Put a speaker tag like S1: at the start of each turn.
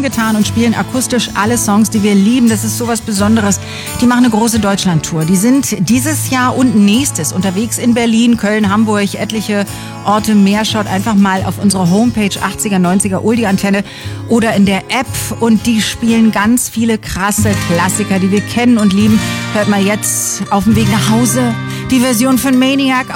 S1: zusammengetan und spielen akustisch alle Songs, die wir lieben. Das ist sowas Besonderes. Die machen eine große Deutschland-Tour. Die sind dieses Jahr und nächstes unterwegs in Berlin, Köln, Hamburg, etliche Orte mehr. Schaut einfach mal auf unsere Homepage 80er, 90er, Oldie-Antenne oder in der App. Und die spielen ganz viele krasse Klassiker, die wir kennen und lieben. Hört mal jetzt auf dem Weg nach Hause die Version von Maniac